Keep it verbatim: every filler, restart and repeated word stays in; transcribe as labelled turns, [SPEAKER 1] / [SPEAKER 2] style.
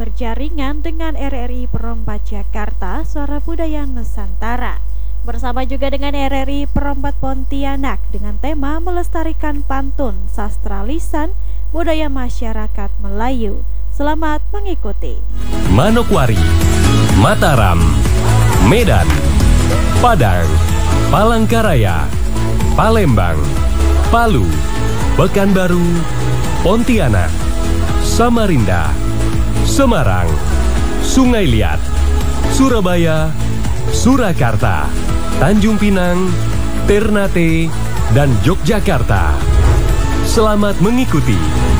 [SPEAKER 1] berjaringan dengan R R I Perompak Jakarta, Suara Budaya Nusantara. Bersama juga dengan R R I Perompak Pontianak dengan tema melestarikan pantun, sastra lisan, budaya masyarakat Melayu. Selamat mengikuti.
[SPEAKER 2] Manokwari, Mataram, Medan, Padang, Palangkaraya, Palembang, Palu, Pekanbaru, Pontianak, Samarinda, Semarang, Sungai Liat, Surabaya, Surakarta, Tanjung Pinang, Ternate, dan Yogyakarta. Selamat mengikuti.